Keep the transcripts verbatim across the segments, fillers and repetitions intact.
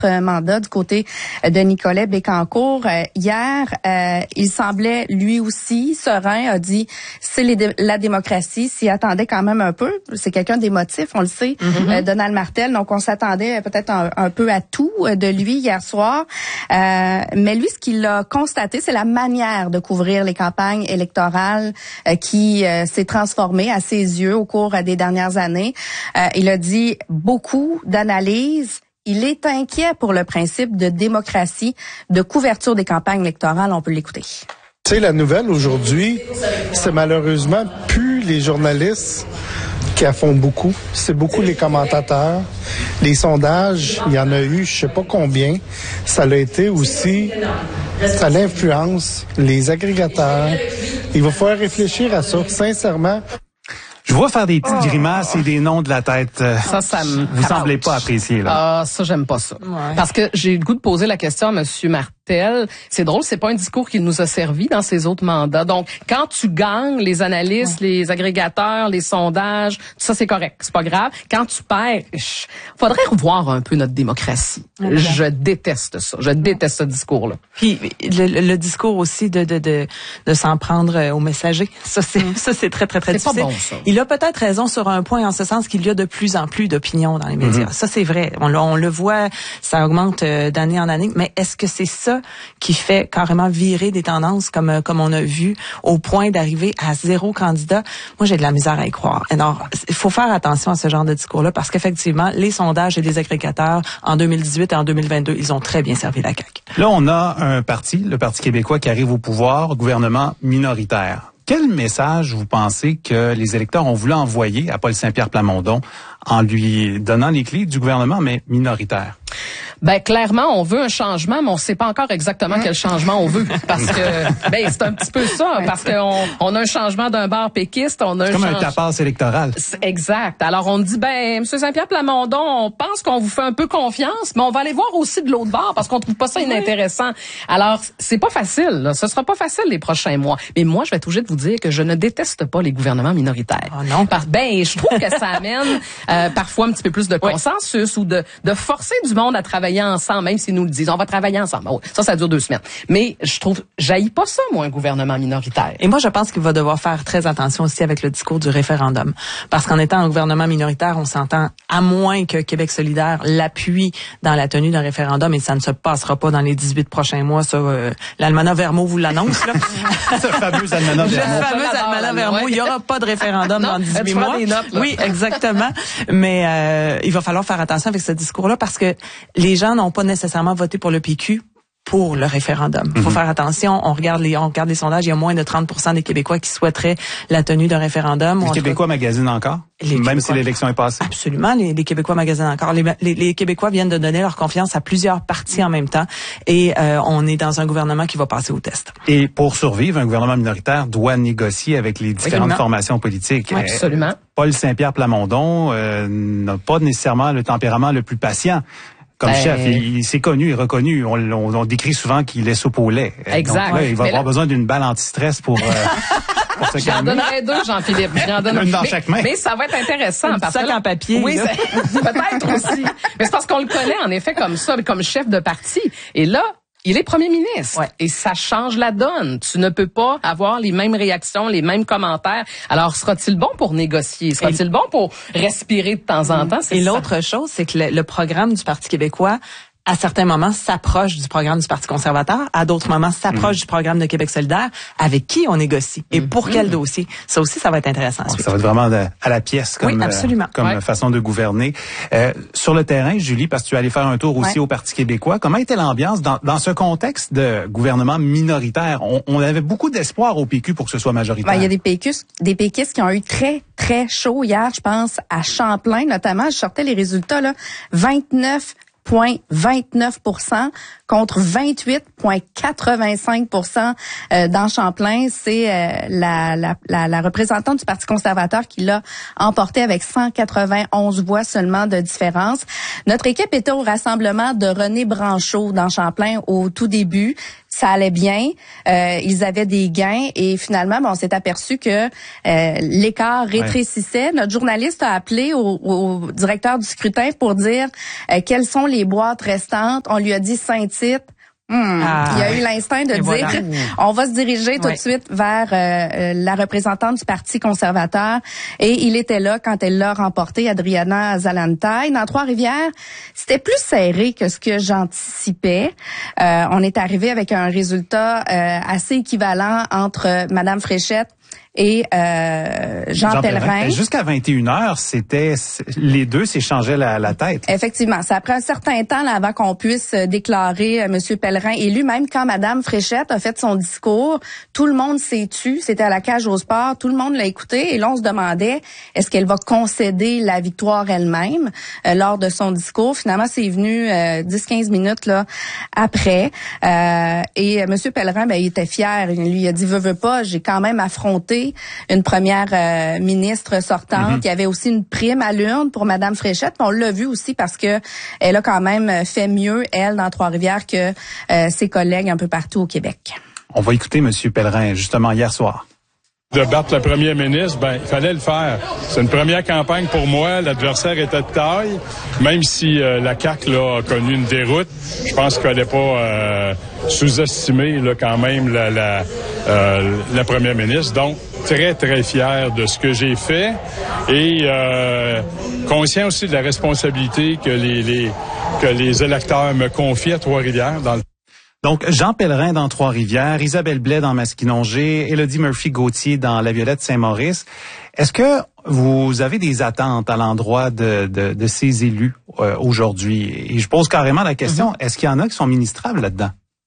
mandat du côté de Nicolet Bécancour. Euh, hier, euh, il semblait lui aussi serein, a dit c'est les dé- la démocratie, s'y attendait quand même un peu. C'est quelqu'un d'émotif, on le sait, mm-hmm. euh, Donald Martel, donc on s'attendait peut-être un, un peu à tout de lui hier soir. Euh, mais lui, ce qu'il a constaté, c'est la manière de couvrir les campagnes électorales euh, qui euh, s'est transformée à ses yeux au cours euh, des dernières années. Euh, il a dit beaucoup d'analyses. Il est inquiet pour le principe de démocratie, de couverture des campagnes électorales. On peut l'écouter. Tu sais, la nouvelle aujourd'hui, c'est malheureusement plus les journalistes qui en font beaucoup. C'est beaucoup les commentateurs. Les sondages, il y en a eu, je sais pas combien. Ça l'a été aussi, ça l'influence, les agrégateurs. Il va falloir réfléchir à ça, sincèrement. Je vois faire des petites oh. grimaces et des noms de la tête. Ça, ça me... Vous semblez pas apprécier, là. Ah, ça, j'aime pas ça. Ouais. Parce que j'ai le goût de poser la question à M. Martel. C'est drôle, c'est pas un discours qu'il nous a servi dans ses autres mandats. Donc, quand tu gagnes les analystes, ouais. les agrégateurs, les sondages, tout ça, c'est correct. C'est pas grave. Quand tu perds, faudrait revoir un peu notre démocratie. Okay. Je déteste ça. Je déteste ce discours-là. Puis, le, le discours aussi de, de, de, de s'en prendre aux messagers. Ça, c'est, mm. ça, c'est très, très, très c'est difficile. Pas bon, ça. Il a peut-être raison sur un point, en ce sens qu'il y a de plus en plus d'opinions dans les médias. Mm-hmm. Ça, c'est vrai. On, on le voit, ça augmente d'année en année. Mais est-ce que c'est ça qui fait carrément virer des tendances comme comme on a vu au point d'arriver à zéro candidat? Moi, j'ai de la misère à y croire. Alors, il faut faire attention à ce genre de discours-là parce qu'effectivement, les sondages et les agrégateurs en deux mille dix-huit et en deux mille vingt-deux, ils ont très bien servi la C A Q. Là, on a un parti, le Parti québécois, qui arrive au pouvoir, gouvernement minoritaire. Quel message vous pensez que les électeurs ont voulu envoyer à Paul Saint-Pierre Plamondon en lui donnant les clés du gouvernement, mais minoritaire? Ben clairement, on veut un changement, mais on sait pas encore exactement quel changement on veut, parce que ben c'est un petit peu ça, parce qu'on on a un changement d'un bar péquiste, on a c'est un comme change... un tapas électoral. Exact. Alors on dit ben M. Saint-Pierre Plamondon, on pense qu'on vous fait un peu confiance, mais on va aller voir aussi de l'autre bar parce qu'on trouve pas ça inintéressant. Alors c'est pas facile, là. Ce sera pas facile les prochains mois. Mais moi, je vais être obligée de vous dire que je ne déteste pas les gouvernements minoritaires. Oh non. Parce ben je trouve que ça amène euh, parfois un petit peu plus de consensus oui. ou de de forcer du monde à travailler ensemble, même s'ils nous le disent. On va travailler ensemble. Oh, ça, ça dure deux semaines. Mais je trouve, j'haïs pas ça, moi, un gouvernement minoritaire. Et moi, je pense qu'il va devoir faire très attention aussi avec le discours du référendum. Parce qu'en étant un gouvernement minoritaire, on s'entend, à moins que Québec solidaire l'appuie dans la tenue d'un référendum, et ça ne se passera pas dans les dix-huit prochains mois, ça, euh, l'Almanach Vermeau vous l'annonce, là. Ce fameux Almanach Vermeau. Le fameux Almanach Vermeau. Il y aura pas de référendum non, dans dix-huit mois. Des notes, oui, exactement. Mais, euh, il va falloir faire attention avec ce discours-là parce que les gens n'ont pas nécessairement voté pour le P Q pour le référendum. Il faut mm-hmm. faire attention. On regarde les, on regarde les sondages. Il y a moins de trente pour cent des Québécois qui souhaiteraient la tenue d'un référendum. Les on Québécois doit... magasinent encore? Les Même Québécois... si l'élection est passée? Absolument. Les, les Québécois magasinent encore. Les, les, les Québécois viennent de donner leur confiance à plusieurs partis en même temps. Et euh, on est dans un gouvernement qui va passer au test. Et pour survivre, un gouvernement minoritaire doit négocier avec les différentes Absolument. formations politiques. Oui, absolument. Paul Saint-Pierre Plamondon euh, n'a pas nécessairement le tempérament le plus patient. Comme ben, chef, il, il s'est connu et reconnu. On, on, on décrit souvent qu'il est soupe au lait. Exact. Donc là, il va mais avoir là... besoin d'une balle anti-stress pour, euh, pour se J'en calmer. donnerai deux, Jean-Philippe. J'en donnerai... Une dans mais, chaque main. Mais ça va être intéressant. Un parce sac que là... en papier. Oui, peut-être aussi. Mais c'est parce qu'on le connaît, en effet, comme ça, comme chef de parti. Et là, il est premier ministre ouais. et ça change la donne. Tu ne peux pas avoir les mêmes réactions, les mêmes commentaires. Alors, sera-t-il bon pour négocier? Sera-t-il et... bon pour respirer de temps en temps? C'est et ça. L'autre chose, c'est que le, le programme du Parti québécois à certains moments, s'approche du programme du Parti conservateur. À d'autres moments, s'approche mmh. du programme de Québec solidaire. Avec qui on négocie? Et pour mmh. quel dossier? Ça aussi, ça va être intéressant. Bon, ça va être vraiment de, à la pièce comme, oui, absolument. Euh, comme ouais. façon de gouverner. Euh, sur le terrain, Julie, parce que tu es allée faire un tour aussi ouais. au Parti québécois, comment était l'ambiance dans, dans ce contexte de gouvernement minoritaire? On, on avait beaucoup d'espoir au P Q pour que ce soit majoritaire. Ben, il y a des péquistes, des péquistes qui ont eu très, très chaud hier, je pense, à Champlain notamment. Je sortais les résultats, là, vingt-neuf virgule vingt-neuf pour cent contre vingt-huit virgule quatre-vingt-cinq pour cent euh, dans Champlain. C'est euh, la, la, la, la représentante du Parti conservateur qui l'a emporté avec cent quatre-vingt-onze voix seulement de différence. Notre équipe était au rassemblement de René Branchot dans Champlain au tout début. Ça allait bien, euh, ils avaient des gains et finalement, bon, on s'est aperçu que euh, l'écart rétrécissait. Ouais. Notre journaliste a appelé au, au directeur du scrutin pour dire euh, quelles sont les boîtes restantes. On lui a dit Saint-Tite. Hmm. Ah, il y a eu l'instinct de dire, voilà. On va se diriger tout ouais. de suite vers euh, la représentante du Parti conservateur. Et il était là quand elle l'a remporté, Adriana Zalantai. Dans Trois-Rivières, c'était plus serré que ce que j'anticipais. Euh, on est arrivé avec un résultat euh, assez équivalent entre Madame Fréchette et euh, Jean, Jean Pellerin. Pellerin. Jusqu'à vingt et une heures, c'était les deux s'échangeaient la, la tête. Effectivement, ça a pris un certain temps là, avant qu'on puisse déclarer euh, Monsieur Pellerin élu. Même quand Madame Fréchette a fait son discours, tout le monde s'est tu. C'était à la cage au sport, tout le monde l'a écouté et là on se demandait est-ce qu'elle va concéder la victoire elle-même euh, lors de son discours. Finalement, c'est venu euh, dix quinze minutes là après euh, et euh, Monsieur Pellerin, ben il était fier. Il lui a dit veux veux pas, j'ai quand même affronté une première euh, ministre sortante. Mm-hmm. Il y avait aussi une prime à l'urne pour Madame Fréchette. On l'a vu aussi parce que elle a quand même fait mieux, elle, dans Trois-Rivières, que euh, ses collègues un peu partout au Québec. On va écouter M. Pellerin, justement, hier soir. De battre le premier ministre, ben il fallait le faire. C'est une première campagne pour moi. L'adversaire était de taille. Même si euh, la C A Q là, a connu une déroute, je pense qu'il fallait pas euh, sous-estimer là, quand même la, la, euh, la première ministre. Donc, très, très fier de ce que j'ai fait et euh, conscient aussi de la responsabilité que les, les, que les électeurs me confient à Trois-Rivières dans le Donc, Jean Pellerin dans Trois-Rivières, Isabelle Blais dans Masquinongé, Élodie Murphy-Gauthier dans La Violette-Saint-Maurice. Est-ce que vous avez des attentes à l'endroit de, de, de ces élus euh, aujourd'hui? Et je pose carrément la question, mm-hmm. est-ce qu'il y en a qui sont ministrables là-dedans?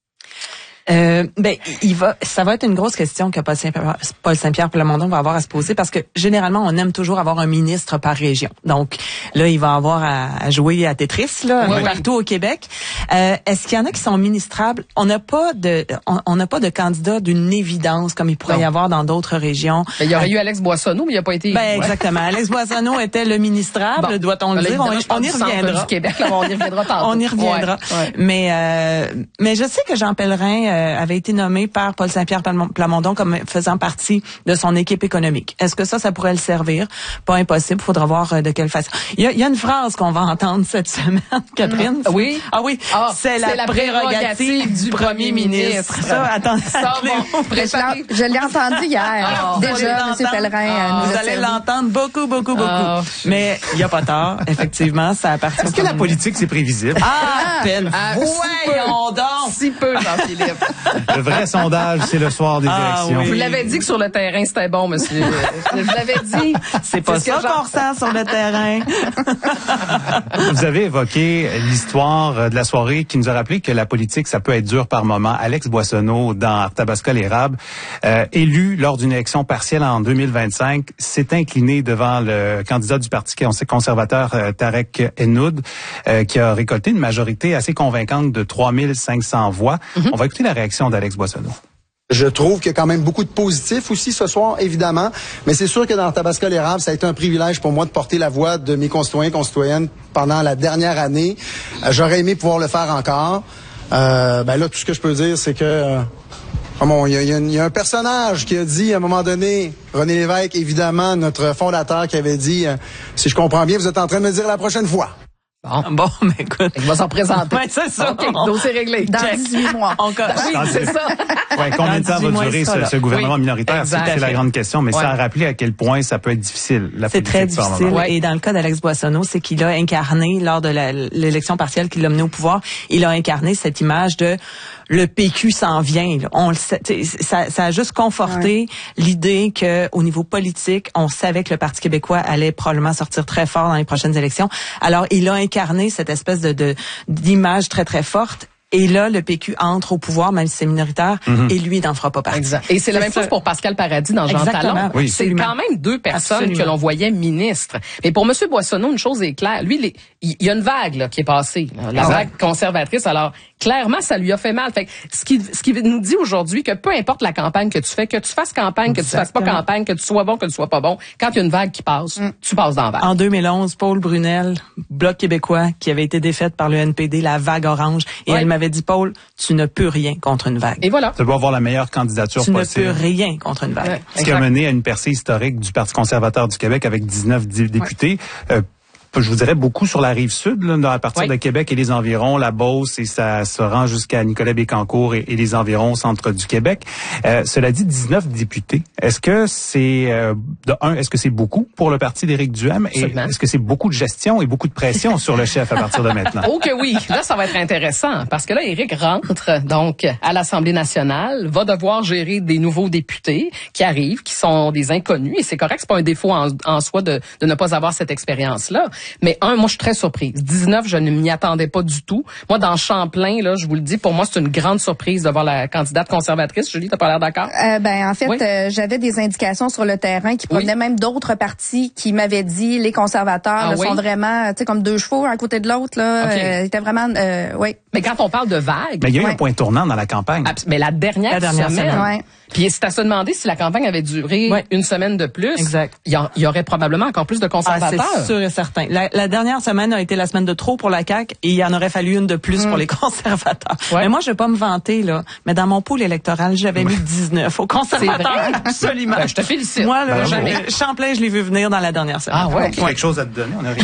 Euh, ben, il va, ça va être une grosse question que Paul Saint-Pierre, Paul Saint-Pierre Plamondon va avoir à se poser parce que généralement on aime toujours avoir un ministre par région. Donc là, il va avoir à, à jouer à Tetris là, oui, partout oui. au Québec. Euh, est-ce qu'il y en a qui sont ministrables? On n'a pas de, on n'a pas de candidat d'une évidence comme il pourrait non. y avoir dans d'autres régions. Ben, il y aurait euh, eu Alex Boissonneau, mais il n'a pas été. Ben ouais. exactement. Alex Boissonneau était le ministrable, bon. doit-on le dire? On, on y reviendra. Du Québec, là, on y reviendra tantôt. On y reviendra. Ouais. Ouais. Mais euh, mais je sais que Jean Pellerin avait été nommé par Paul Saint-Pierre Plamondon comme faisant partie de son équipe économique. Est-ce que ça, ça pourrait le servir? Pas impossible. Il faudra voir de quelle façon. Il y a, il y a une phrase qu'on va entendre cette semaine, Catherine. Mmh. Oui. Ah oui. Ah, c'est, la, la prérogative, prérogative du premier ministre. Ça, attendez. Ça, bon, je l'ai entendu hier. Oh, déjà, M. Pellerin. Oh, vous allez l'entendre beaucoup, beaucoup, beaucoup. Oh. Mais il n'y a pas tard. Effectivement, ça appartient. Est-ce que la politique, c'est prévisible? Ah, peine. Ah, voyons donc. Si peu, Jean-Philippe. Le vrai sondage, c'est le soir des ah, élections. Oui. Vous l'avez dit que sur le terrain, c'était bon, monsieur. Je vous l'avais dit. C'est pas c'est ça qu'on ressent sur le terrain. Vous avez évoqué l'histoire de la soirée qui nous a rappelé que la politique, ça peut être dur par moment. Alex Boissonneau, dans Arthabasca-l'Érable, euh, élu lors d'une élection partielle en deux mille vingt-cinq, s'est incliné devant le candidat du Parti conservateur, euh, Tarek Hennoud, euh, qui a récolté une majorité assez convaincante de trois mille cinq cents voix. Mm-hmm. On va écouter la réaction d'Alex Boissonneau. Je trouve qu'il y a quand même beaucoup de positifs aussi ce soir, évidemment. Mais c'est sûr que dans Arthabasca-l'Érable, ça a été un privilège pour moi de porter la voix de mes concitoyens et concitoyennes pendant la dernière année. Euh, j'aurais aimé pouvoir le faire encore. Euh, ben là, tout ce que je peux dire, c'est que... Euh, Bon, il y, y, y a un personnage qui a dit à un moment donné, René Lévesque, évidemment, notre fondateur, qui avait dit, euh, si je comprends bien, vous êtes en train de me dire la prochaine fois. Bon, bon mais écoute. Il va s'en présenter. Ouais, c'est ça. OK, dossier réglé. Dans dix-huit mois. Encore. Oui, c'est ça. Ouais, combien de temps va durer ce, ce gouvernement oui, minoritaire? C'est, c'est la grande question, mais ouais. ça a rappelé à quel point ça peut être difficile. La c'est très difficile. Ouais. Et dans le cas d'Alex Boissonneau, c'est qu'il a incarné, lors de la, l'élection partielle qui l'a mené au pouvoir, il a incarné cette image de le P Q s'en vient. Là. On le sait, ça, ça a juste conforté ouais. l'idée que au niveau politique, on savait que le Parti québécois allait probablement sortir très fort dans les prochaines élections. Alors, il a incarné cette espèce de, de d'image très très forte. Et là, le P Q entre au pouvoir, même si c'est minoritaire, mm-hmm. et lui, il n'en fera pas partie. Exact. Et c'est, c'est la même ça. chose pour Pascal Paradis dans Jean Talon. Oui, c'est quand même deux personnes absolument. Que l'on voyait ministres. Mais pour M. Boissonneau, une chose est claire. Lui, les, il y a une vague là, qui est passée, la exact. Vague conservatrice. Alors, clairement, ça lui a fait mal. Fait que ce qui, ce qui nous dit aujourd'hui que peu importe la campagne que tu fais, que tu fasses campagne, que Exactement. Tu fasses pas campagne, que tu sois bon, que tu sois pas bon, quand il y a une vague qui passe, mm. tu passes dans la vague. En deux mille onze, Paul Brunel, Bloc québécois, qui avait été défaite par le N P D, la vague orange, et ouais. elle m'avait dit, Paul, tu ne peux rien contre une vague. Et voilà. Tu dois avoir la meilleure candidature tu possible. Tu ne peux rien contre une vague. Ouais, ce qui a mené à une percée historique du Parti conservateur du Québec avec dix-neuf députés. Ouais. Euh, je vous dirais beaucoup sur la rive sud, là, à partir oui. de Québec et les environs, la Beauce, et ça se rend jusqu'à Nicolet-Bécancour et, et les environs au centre du Québec. Euh, cela dit, dix-neuf députés. Est-ce que c'est euh, de un, est-ce que c'est beaucoup pour le parti d'Éric Duhaime et Absolument. Est-ce que c'est beaucoup de gestion et beaucoup de pression sur le chef à partir de maintenant? Oh que oui, là ça va être intéressant parce que là Éric rentre donc à l'Assemblée nationale, va devoir gérer des nouveaux députés qui arrivent, qui sont des inconnus et c'est correct, c'est pas un défaut en, en soi de, de ne pas avoir cette expérience-là. Mais un, moi, je suis très surprise. dix-neuf, je ne m'y attendais pas du tout. Moi, dans Champlain, là, je vous le dis, pour moi, c'est une grande surprise de voir la candidate conservatrice. Julie, t'as pas l'air d'accord? Euh, ben, en fait, oui. euh, j'avais des indications sur le terrain qui provenaient oui. même d'autres partis qui m'avaient dit les conservateurs ah, là, oui? sont vraiment, tu sais, comme deux chevaux un côté de l'autre, là. Okay. Euh, c'était vraiment, euh, oui. Mais quand on parle de vagues. Mais il y a eu ouais. un point tournant dans la campagne. Abs- mais la dernière, la dernière semaine. semaine. Ouais. Puis c'est à se demander si la campagne avait duré ouais. une semaine de plus. Exact. Il y, a, il y aurait probablement encore plus de conservateurs. Ah, c'est sûr et certain. La, la dernière semaine a été la semaine de trop pour la C A Q et il y en aurait fallu une de plus mmh. pour les conservateurs. Ouais. Mais moi, je vais pas me vanter, là. Mais dans mon pool électoral, j'avais mis dix-neuf aux conservateurs. Absolument. Ben, je te félicite. Moi, là, ben, Champlain, je l'ai vu venir dans la dernière semaine. Ah ouais. Quelque chose à te donner, on n'a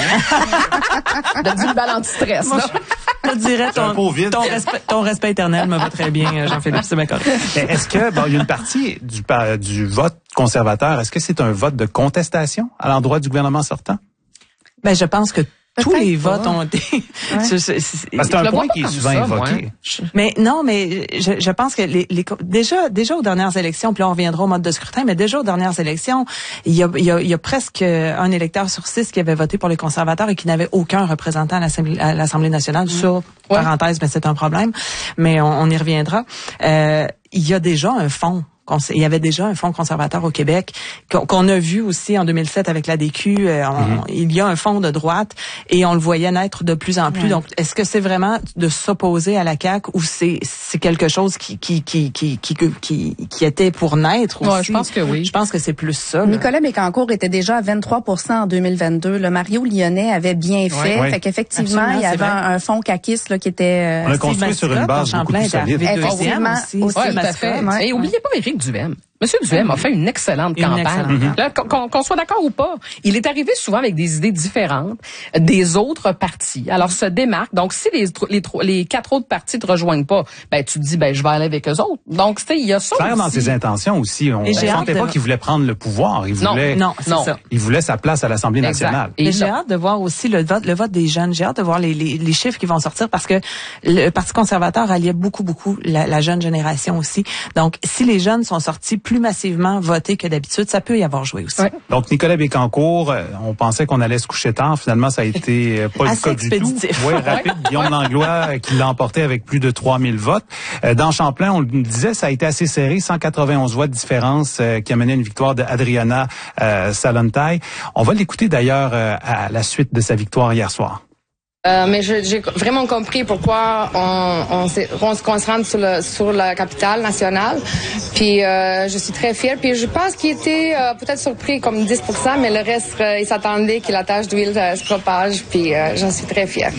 rien. De du ballon anti-stress, là. Je te dirais, ton, ton, respect, ton respect éternel me va très bien, Jean-Philippe, c'est bien correct. Est-ce que, bon, il y a une partie du, du vote conservateur, est-ce que c'est un vote de contestation à l'endroit du gouvernement sortant? Ben, je pense que tous les pas. votes ont été... Ouais. c'est, c'est, c'est, Parce que c'est un point qui est souvent ça, évoqué. Moi. Mais non, mais je, je pense que les, les déjà déjà aux dernières élections, puis là on reviendra au mode de scrutin, mais déjà aux dernières élections, il y a, il y a, il y a presque un électeur sur six qui avait voté pour les conservateurs et qui n'avait aucun représentant à l'Assemblée, à l'Assemblée nationale. Mmh. Sur ouais. parenthèse, mais c'est un problème. Mais on, on y reviendra. Euh, il y a déjà un fond. Il y avait déjà un fonds conservateur au Québec qu'on a vu aussi en deux mille sept avec la D Q. Euh, on, mm-hmm. Il y a un fonds de droite et on le voyait naître de plus en plus. Ouais. Donc, est-ce que c'est vraiment de s'opposer à la C A Q ou c'est c'est quelque chose qui qui qui qui qui qui, qui était pour naître aussi? Ouais, je pense que oui. Je pense que c'est plus ça. Là. Nicolet Bécancour était déjà à vingt-trois pour cent en deux mille vingt-deux. Le Mario Lyonnais avait bien fait. Ouais. Fait qu'effectivement, Absolument, il y avait un, un fonds caquiste là qui était. Euh, on a construit sur une base beaucoup plus solide. Effectivement, aussi. aussi ouais, tout à fait. Ouais. Et oubliez pas Éric Duhaime. Monsieur Duhaime a fait une excellente une campagne. Excellente. Là, qu'on, qu'on soit d'accord ou pas, il est arrivé souvent avec des idées différentes des autres partis. Alors, se démarque. Donc, si les, les, les quatre autres partis te rejoignent pas, ben tu te dis, ben je vais aller avec eux autres. Donc, tu sais, il y a ça Claire aussi. dans ses intentions aussi. On ne sentait de... pas qu'il voulait prendre le pouvoir. Il voulait, non, non, c'est non. ça. Il voulait sa place à l'Assemblée nationale. Et j'ai hâte de voir aussi le vote, le vote des jeunes. J'ai hâte de voir les, les, les chiffres qui vont sortir parce que le Parti conservateur alliait beaucoup, beaucoup la, la jeune génération aussi. Donc, si les jeunes sont sortis plus massivement voter que d'habitude, ça peut y avoir joué aussi. Ouais. Donc, Nicolet Bécancour, on pensait qu'on allait se coucher tard. Finalement, ça a été pas le cas du tout. Oui, rapide. Guillaume Langlois qui l'a emporté avec plus de trois mille votes. Dans Champlain, on le disait, ça a été assez serré, cent quatre-vingt-onze voix de différence qui a mené à une victoire d'Adriana euh, Salontaille. On va l'écouter d'ailleurs euh, à la suite de sa victoire hier soir. Euh, mais je, j'ai vraiment compris pourquoi on, on, on se concentre sur, le, sur la capitale nationale. Puis euh, je suis très fière. Puis je pense qu'il était euh, peut-être surpris comme dix pour cent, mais le reste, euh, il s'attendait que la tache d'huile euh, se propage. Puis euh, j'en suis très fière.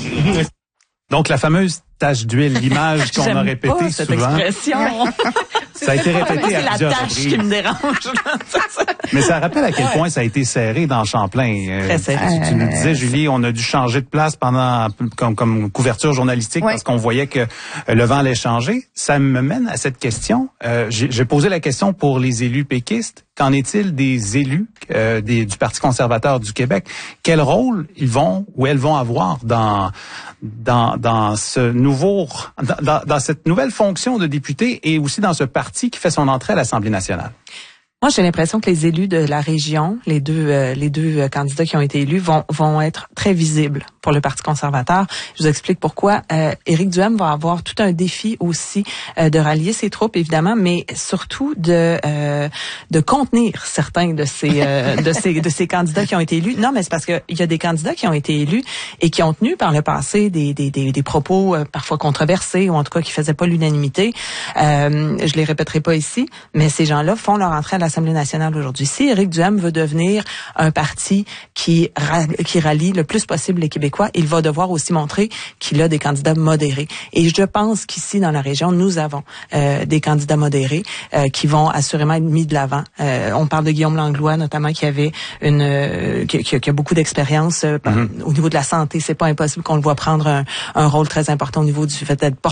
Donc la fameuse tache d'huile, l'image qu'on J'aime a répétée pas cette souvent. Expression. Ça a été répété à plusieurs reprises. C'est la tâche qui me dérange. Mais ça rappelle à quel point ça a été serré dans Champlain. Très serré. Tu, tu nous disais, Julie, on a dû changer de place pendant comme, comme couverture journalistique ouais. parce qu'on voyait que le vent allait changer. Ça me mène à cette question. Euh, j'ai, j'ai posé la question pour les élus péquistes. Qu'en est-il des élus euh, des, du Parti conservateur du Québec? Quel rôle ils vont ou elles vont avoir dans dans dans ce nouveau dans, dans cette nouvelle fonction de député et aussi dans ce parti qui fait son entrée à l'Assemblée nationale? Moi, j'ai l'impression que les élus de la région, les deux euh, les deux euh, candidats qui ont été élus vont vont être très visibles pour le Parti conservateur. Je vous explique pourquoi. Euh, Éric Duhem va avoir tout un défi aussi euh, de rallier ses troupes, évidemment, mais surtout de euh, de contenir certains de ces euh, de ces de ces candidats qui ont été élus. Non, mais c'est parce que il y a des candidats qui ont été élus et qui ont tenu par le passé des des des, des propos euh, parfois controversés ou en tout cas qui faisaient pas l'unanimité. Euh, je les répéterai pas ici, mais ces gens-là font leur entrée à l'Assemblée nationale aujourd'hui. Si Éric Duhem veut devenir un parti qui qui rallie le plus possible les Québécois, il va devoir aussi montrer qu'il a des candidats modérés. Et je pense qu'ici dans la région, nous avons euh, des candidats modérés euh, qui vont assurément être mis de l'avant. Euh, on parle de Guillaume Langlois notamment qui avait une euh, qui, qui a beaucoup d'expérience euh, mm-hmm. au niveau de la santé. C'est pas impossible qu'on le voit prendre un, un rôle très important au niveau du fait d'être